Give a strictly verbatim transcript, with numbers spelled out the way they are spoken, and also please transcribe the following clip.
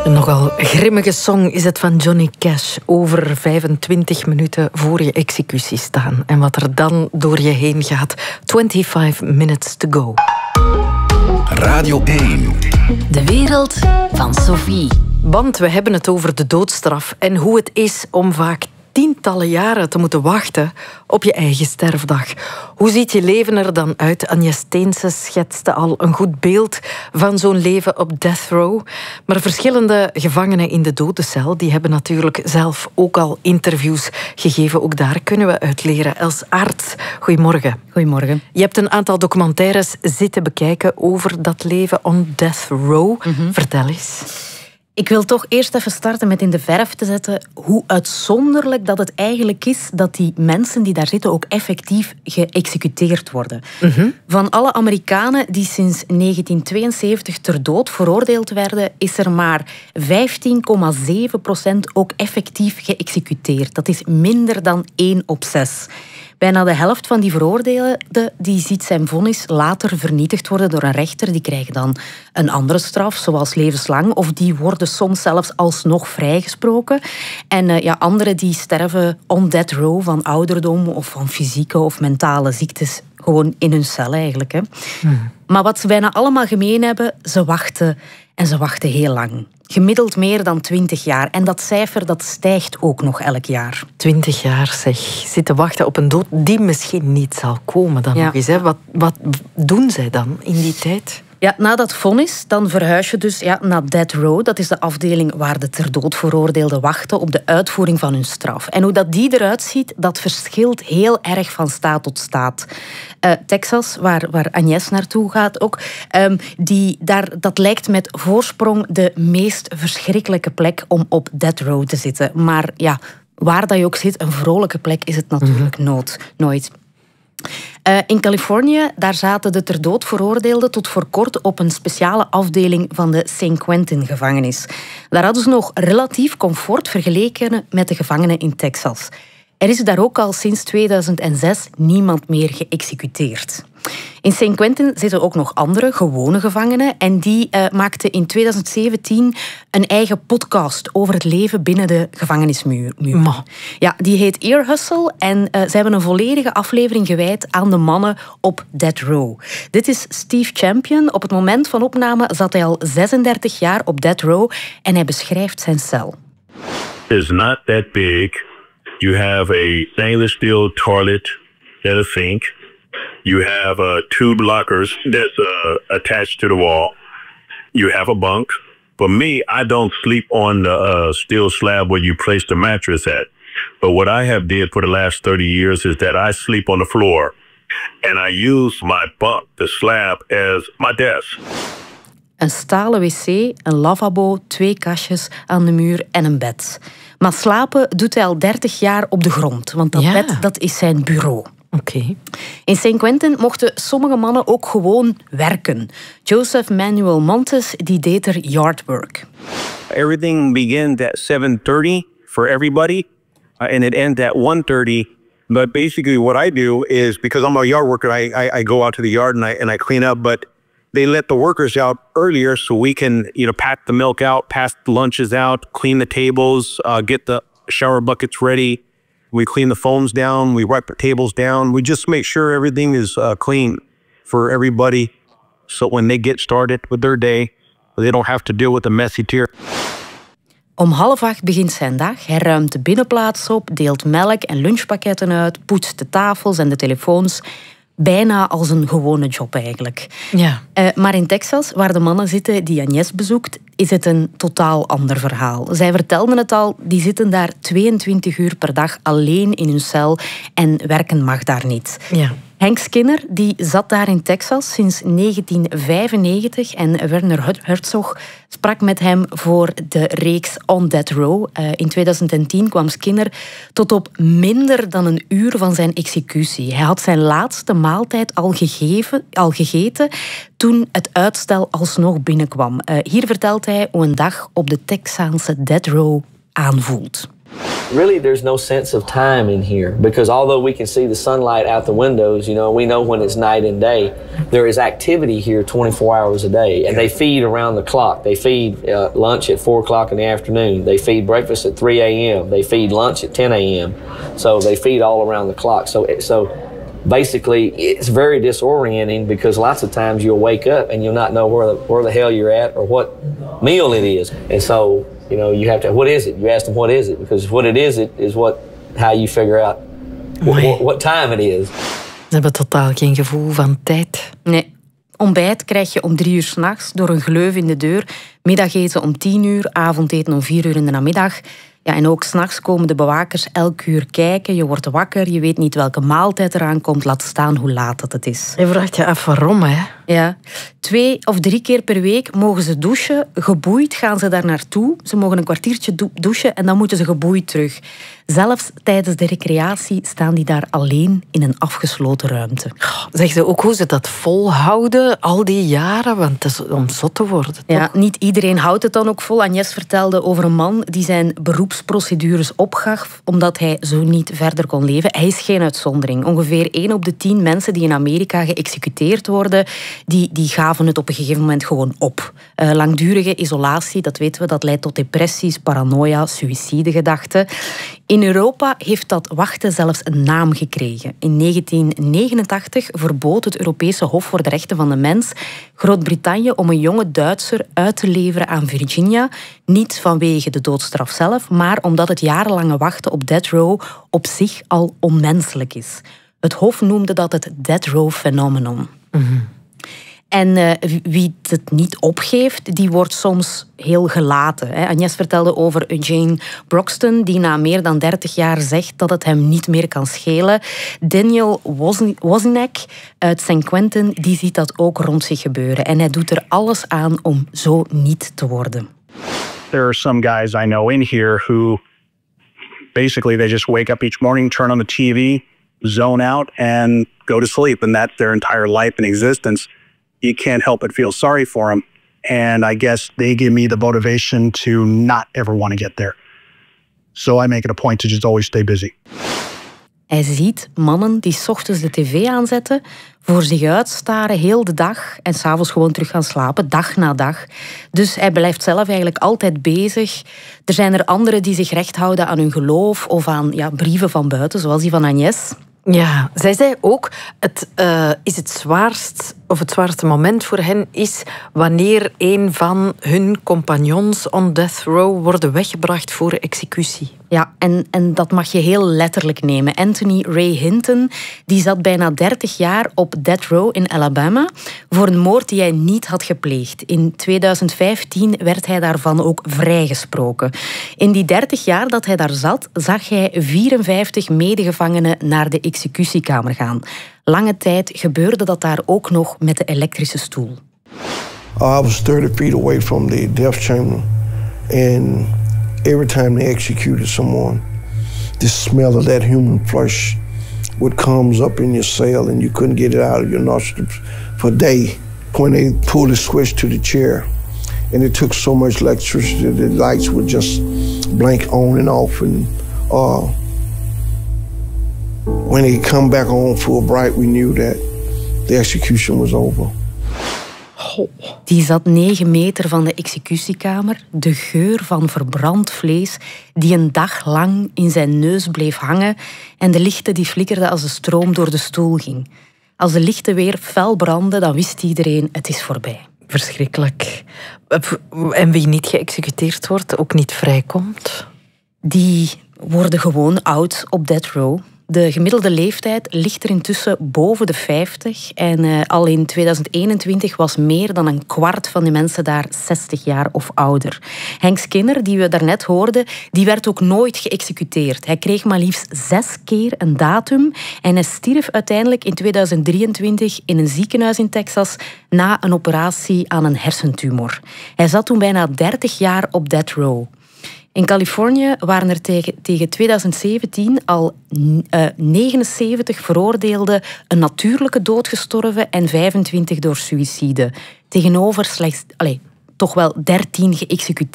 Een nogal grimmige song is het van Johnny Cash. Over vijfentwintig minuten voor je executie staan. En wat er dan door je heen gaat. twenty-five minutes to go. Radio één. De wereld van Sophie. Want we hebben het over de doodstraf en hoe het is om vaak tientallen jaren te moeten wachten op je eigen sterfdag. Hoe ziet je leven er dan uit? Anja Steense schetste al een goed beeld van zo'n leven op death row. Maar verschillende gevangenen in de dodencel die hebben natuurlijk zelf ook al interviews gegeven. Ook daar kunnen we uit leren. Els Aerts, goedemorgen. Goedemorgen. Je hebt een aantal documentaires zitten bekijken over dat leven on death row. Mm-hmm. Vertel eens. Ik wil toch eerst even starten met in de verf te zetten hoe uitzonderlijk dat het eigenlijk is dat die mensen die daar zitten ook effectief geëxecuteerd worden. Mm-hmm. Van alle Amerikanen die sinds negentien tweeënzeventig ter dood veroordeeld werden, is er maar vijftien komma zeven procent ook effectief geëxecuteerd. Dat is minder dan één op zes. Bijna de helft van die veroordeelden die ziet zijn vonnis later vernietigd worden door een rechter. Die krijgen dan een andere straf, zoals levenslang. Of die worden soms zelfs alsnog vrijgesproken. En uh, ja, anderen die sterven on death row van ouderdom of van fysieke of mentale ziektes. Gewoon in hun cel eigenlijk. Hè. Hmm. Maar wat ze bijna allemaal gemeen hebben, ze wachten en ze wachten heel lang. Gemiddeld meer dan twintig jaar. En dat cijfer dat stijgt ook nog elk jaar. Twintig jaar, zeg. Zitten wachten op een dood die misschien niet zal komen dan ja. nog eens. Hè? Wat, wat doen zij dan in die tijd? Ja, na dat vonnis, dan verhuis je dus ja, naar death row. Dat is de afdeling waar de ter dood veroordeelden wachten op de uitvoering van hun straf. En hoe dat die eruit ziet, dat verschilt heel erg van staat tot staat. Uh, Texas, waar, waar Agnes naartoe gaat ook, um, die, daar, dat lijkt met voorsprong de meest verschrikkelijke plek om op death row te zitten. Maar ja, waar dat je ook zit, een vrolijke plek is het natuurlijk mm-hmm. nooit, nooit. Uh, in Californië, daar zaten de ter dood veroordeelden tot voor kort op een speciale afdeling van de Saint Quentin-gevangenis. Daar hadden ze nog relatief comfort vergeleken met de gevangenen in Texas. Er is daar ook al sinds tweeduizend zes niemand meer geëxecuteerd. In Saint Quentin zitten ook nog andere gewone gevangenen en die uh, maakten in tweeduizend zeventien een eigen podcast over het leven binnen de gevangenismuur. Ja, die heet Ear Hustle en uh, ze hebben een volledige aflevering gewijd aan de mannen op death row. Dit is Steve Champion. Op het moment van opname zat hij al zesendertig jaar op death row en hij beschrijft zijn cel. It's not that big. You have a stainless steel toilet and a sink. You have uh, tube lockers that's uh, attached to the wall. You have a bunk. For me, I don't sleep on the uh, steel slab where you place the mattress at. But what I have did for the last thirty years is that I sleep on the floor. And I use my bunk, the slab, as my desk. Een stalen wc, een lavabo, twee kastjes aan de muur en een bed. Maar slapen doet hij al dertig jaar op de grond, want dat ja. bed dat is zijn bureau. Okay. In Saint Quentin mochten sommige mannen ook gewoon werken. Joseph Manuel Montes die deed er yardwork. Everything begins at seven thirty for everybody, uh, and it ends at one thirty. But basically what I do is, because I'm a yard worker, I, I, I go out to the yard and I, and I clean up, but they let the workers out earlier so we can, you know, pack the milk out, pass the lunches out, clean the tables, uh, get the shower buckets ready. We clean the phones down, we wipe the tables down. We just make sure everything is uh, clean for everybody. So when they get started with their day, they don't have to deal with the messy tier. Om half acht begint zijn dag. Hij ruimt de binnenplaats op, deelt melk en lunchpakketten uit, poetst de tafels en de telefoons. Bijna als een gewone job eigenlijk. Ja. Uh, maar in Texas, waar de mannen zitten die Agnes bezoekt, is het een totaal ander verhaal. Zij vertelden het al, die zitten daar tweeëntwintig uur per dag alleen in hun cel en werken mag daar niet. Ja. Hank Skinner die zat daar in Texas sinds negentien vijfennegentig en Werner Herzog sprak met hem voor de reeks On Death Row. Uh, in tweeduizend tien kwam Skinner tot op minder dan een uur van zijn executie. Hij had zijn laatste maaltijd al, gegeven, al gegeten toen het uitstel alsnog binnenkwam. Uh, hier vertelt hij hoe een dag op de Texaanse Death Row aanvoelt. really there's no sense of time in here, because although we can see the sunlight out the windows, you know, we know when it's night and day. There is activity here twenty-four hours a day, and they feed around the clock. They feed uh, lunch at four o'clock in the afternoon. They feed breakfast at three a.m. They feed lunch at ten a.m. So they feed all around the clock. So so basically, it's very disorienting, because lots of times you'll wake up and you'll not know where the, where the hell you're at or what meal it is. And so, you know, you have to, what is it? You ask them, what is it? Because what it is, it is what, how you figure out what, what time it is. Ze hebben totaal geen gevoel van tijd. Nee. Ontbijt krijg je om drie uur 's nachts door een gleuf in de deur. Middageten om tien uur, avondeten om vier uur in de namiddag. Ja, en ook 's nachts komen de bewakers elk uur kijken. Je wordt wakker, je weet niet welke maaltijd eraan komt. Laat staan hoe laat dat het is. Je vraagt je af waarom, hè? Ja. Twee of drie keer per week mogen ze douchen. Geboeid gaan ze daar naartoe. Ze mogen een kwartiertje douchen en dan moeten ze geboeid terug. Zelfs tijdens de recreatie staan die daar alleen in een afgesloten ruimte. Zeg ze ook hoe ze dat volhouden al die jaren? Want het is om zot te worden. Toch? Ja, niet iedereen houdt het dan ook vol. Agnes vertelde over een man die zijn beroepsprocedures opgaf omdat hij zo niet verder kon leven. Hij is geen uitzondering. Ongeveer één op de tien mensen die in Amerika geëxecuteerd worden, die, die gaven het op een gegeven moment gewoon op. Uh, langdurige isolatie, dat weten we, dat leidt tot depressies, paranoia, suïcidegedachten. In Europa heeft dat wachten zelfs een naam gekregen. In negentien negenentachtig verbood het Europese Hof voor de Rechten van de Mens Groot-Brittannië om een jonge Duitser uit te leveren aan Virginia. Niet vanwege de doodstraf zelf, maar omdat het jarenlange wachten op death row op zich al onmenselijk is. Het Hof noemde dat het death row phenomenon. Mm-hmm. En uh, wie het niet opgeeft, die wordt soms heel gelaten. Hè. Agnes vertelde over Eugene Broxton, die na meer dan dertig jaar zegt dat het hem niet meer kan schelen. Daniel Wozniak uit Saint Quentin, die ziet dat ook rond zich gebeuren. En hij doet er alles aan om zo niet te worden. There are some guys I know in here who basically they just wake up each morning, turn on the T V, zone out and go to sleep. And that's their entire life and existence. You can't help but feel sorry for them. And I guess they give me the motivation to not ever want to get there. So I make it a point to just always stay busy. Hij ziet mannen die 's ochtends de tv aanzetten, voor zich uitstaren heel de dag en 's avonds gewoon terug gaan slapen, dag na dag. Dus hij blijft zelf eigenlijk altijd bezig. Er zijn er anderen die zich recht houden aan hun geloof of aan ja, brieven van buiten, zoals die van Agnes. Ja, zij zei ook, het uh, is het zwaarst, of het zwaarste moment voor hen is wanneer een van hun compagnons on death row worden weggebracht voor executie. Ja, en, en dat mag je heel letterlijk nemen. Anthony Ray Hinton die zat bijna dertig jaar op death row in Alabama voor een moord die hij niet had gepleegd. In tweeduizend vijftien werd hij daarvan ook vrijgesproken. In die dertig jaar dat hij daar zat, zag hij vierenvijftig medegevangenen naar de executiekamer gaan. Lange tijd gebeurde dat daar ook nog met de elektrische stoel. I was thirty feet away from the death chamber and every time they executed someone, the smell of that human flesh would comes up in your cell and you couldn't get it out of your nostrils for a day. When they pulled the switch to the chair and it took so much electricity, the lights would just blink on and off. And uh, when they come back on full bright, we knew that the execution was over. Die zat negen meter van de executiekamer. De geur van verbrand vlees die een dag lang in zijn neus bleef hangen en de lichten die flikkerden als de stroom door de stoel ging. Als de lichten weer fel brandden, dan wist iedereen, het is voorbij. Verschrikkelijk. En wie niet geëxecuteerd wordt, ook niet vrijkomt? Die worden gewoon oud op death row. De gemiddelde leeftijd ligt er intussen boven de vijftig. En uh, al in tweeduizend eenentwintig was meer dan een kwart van de mensen daar zestig jaar of ouder. Hank Skinner, die we daarnet hoorden, die werd ook nooit geëxecuteerd. Hij kreeg maar liefst zes keer een datum. En hij stierf uiteindelijk in tweeduizend drieëntwintig in een ziekenhuis in Texas na een operatie aan een hersentumor. Hij zat toen bijna dertig jaar op death row. In Californië waren er tegen, tegen tweeduizend zeventien al uh, negenenzeventig veroordeelden een natuurlijke dood gestorven en vijfentwintig door suïcide. Tegenover slechts, allez, toch wel dertien geëxecuteerd.